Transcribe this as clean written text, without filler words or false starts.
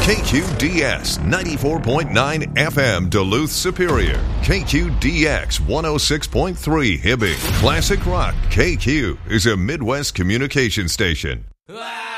KQDS 94.9 FM Duluth Superior. KQDX 106.3 Hibbing. Classic Rock KQ is a Midwest communication station.